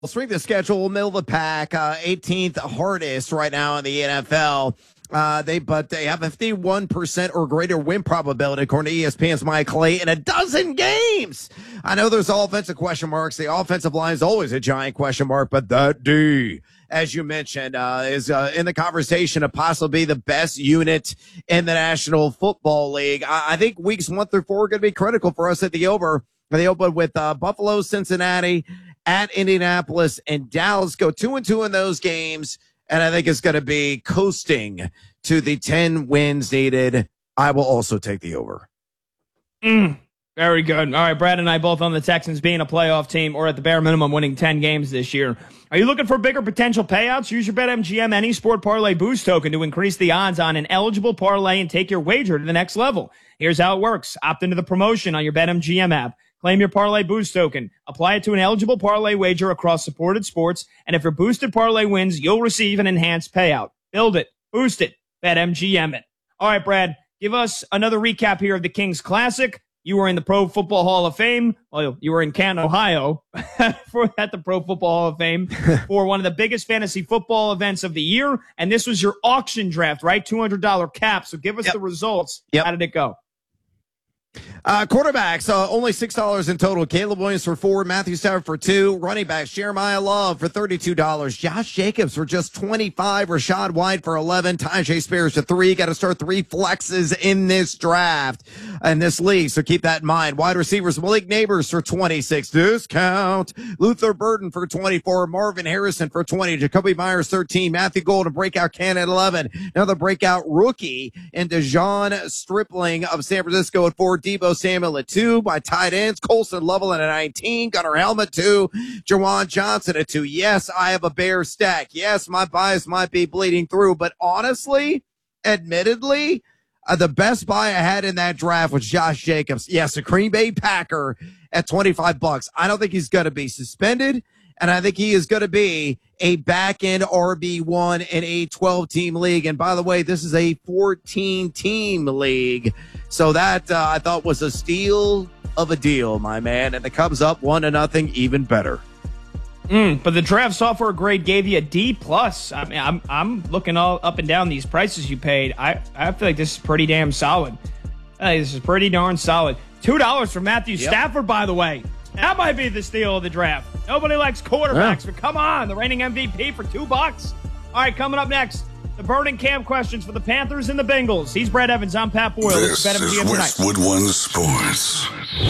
Strength of schedule, middle of the pack, 18th hardest right now in the NFL. They have a 51% or greater win probability, according to ESPN's Mike Clay, in a dozen games. I know there's offensive question marks. The offensive line is always a giant question mark, but that D, as you mentioned, is in the conversation to possibly be the best unit in the National Football League. I think weeks 1 through 4 are going to be critical for us at the over. They open with Buffalo, Cincinnati, at Indianapolis, and Dallas. Go 2-2 in those games, and I think it's going to be coasting to the 10 wins needed. I will also take the over. Very good. All right, Brad and I both on the Texans being a playoff team, or at the bare minimum winning 10 games this year. Are you looking for bigger potential payouts? Use your BetMGM Any Sport Parlay Boost token to increase the odds on an eligible parlay and take your wager to the next level. Here's how it works. Opt into the promotion on your BetMGM app. Claim your Parlay Boost token. Apply it to an eligible parlay wager across supported sports, and if your boosted parlay wins, you'll receive an enhanced payout. Build it. Boost it. BetMGM it. All right, Brad, give us another recap here of the Kings Classic. You were in the Pro Football Hall of Fame. Well, you were in Canton, Ohio at the Pro Football Hall of Fame for one of the biggest fantasy football events of the year, and this was your auction draft, right? $200 cap. So give us the results. How did it go? Quarterbacks, only $6 in total. Caleb Williams for 4, Matthew Stafford for 2, running backs, Jeremiah Love for $32, Josh Jacobs for just 25, Rashad White for 11, Tyjae Spears for 3. Got to start 3 flexes in this draft, in this league, so keep that in mind. Wide receivers, Malik Neighbors for 26, discount. Luther Burden for 24, Marvin Harrison for 20, Jacoby Myers 13, Matthew Golden, breakout candidate 11, another breakout rookie, and DeJon Stripling of San Francisco at 4, Deebo Samuel at 2, by tight ends, Colson Lovell at 19, Gunnar Helmet 2, Jawan Johnson at 2. Yes, I have a bear stack. Yes, my bias might be bleeding through, but honestly, admittedly, the best buy I had in that draft was Josh Jacobs. Yes, a Green Bay Packer at $25. I don't think he's going to be suspended, and I think he is going to be a back-end RB1 in a 12-team league. And by the way, this is a 14-team league. So that I thought was a steal of a deal, my man. And the Cubs up 1-0, even better. But the draft software grade gave you a D+. I mean, I'm looking all up and down these prices you paid. I feel like this is pretty damn solid. This is pretty darn solid. $2 for Matthew Stafford, by the way. That might be the steal of the draft. Nobody likes quarterbacks, but come on, the reigning MVP for $2. All right, coming up next, the burning camp questions for the Panthers and the Bengals. He's Brad Evans. I'm Pat Boyle. This is Westwood One Sports.